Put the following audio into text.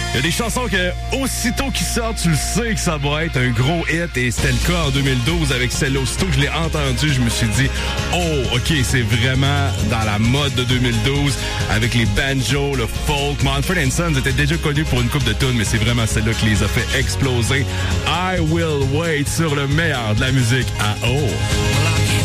Il y a des chansons que, aussitôt qu'ils sortent, tu le sais que ça va être un gros hit. Et c'était le cas en 2012 avec celle-là. Aussitôt que je l'ai entendue, je me suis dit, oh, OK, c'est vraiment dans la mode de 2012 avec les banjos, le folk. Mumford & Sons était déjà connu pour une coupe de tunes, mais c'est vraiment celle-là qui les a fait exploser. I Will Wait sur le meilleur de la musique à O.